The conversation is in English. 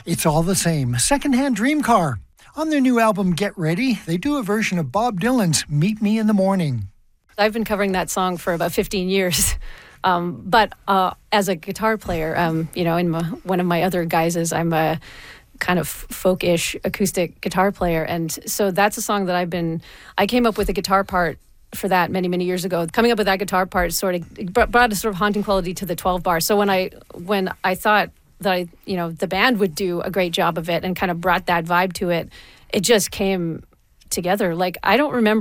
It's All the Same, Secondhand Dream Car. On their new album, Get Ready, they do a version of Bob Dylan's Meet Me in the Morning. I've been covering that song for about 15 years. But as a guitar player, in one of my other guises, I'm a kind of folk-ish acoustic guitar player. And so that's a song that I came up with a guitar part for that many, many years ago. Coming up with that guitar part sort of brought a sort of haunting quality to the 12 bar. So when I thought that the band would do a great job of it and kind of brought that vibe to it, it just came together. Like, I don't remember